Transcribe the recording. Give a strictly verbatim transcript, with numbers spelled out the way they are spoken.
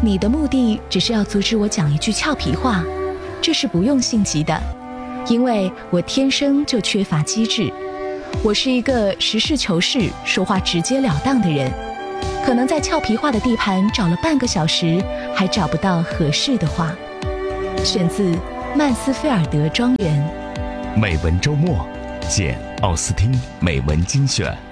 你的目的只是要阻止我讲一句俏皮话，这是不用心急的，因为我天生就缺乏机智。我是一个实事求是、说话直截了当的人，可能在俏皮话的地盘找了半个小时，还找不到合适的话。选自曼斯菲尔德庄园。 美文周末，见奥斯汀美文精选。